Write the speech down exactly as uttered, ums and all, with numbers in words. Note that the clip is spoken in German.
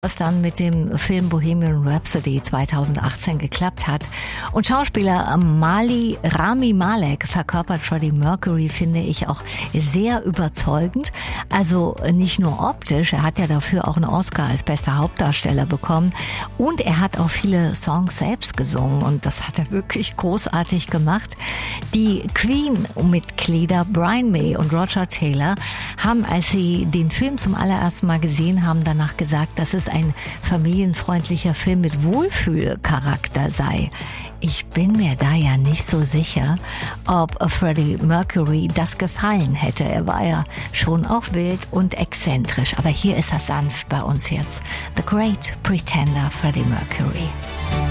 was dann mit dem Film Bohemian Rhapsody zweitausendachtzehn geklappt hat. Und Schauspieler Mali Rami Malek verkörpert Freddie Mercury, finde ich auch sehr überzeugend. Also nicht nur optisch, er hat ja dafür auch einen Oscar als bester Hauptdarsteller bekommen. Und er hat auch viele Songs selbst gesungen und das hat er wirklich großartig gemacht. Die Queen-Mitglieder Brian May und Roger Taylor haben, als sie den Film zum allerersten Mal gesehen haben, danach gesagt, dass es ein familienfreundlicher Film mit Wohlfühlcharakter sei. Ich bin mir da ja nicht so sicher, ob Freddie Mercury das gefallen hätte. Er war ja schon auch wild und exzentrisch. Aber hier ist er sanft bei uns jetzt. The Great Pretender, Freddie Mercury.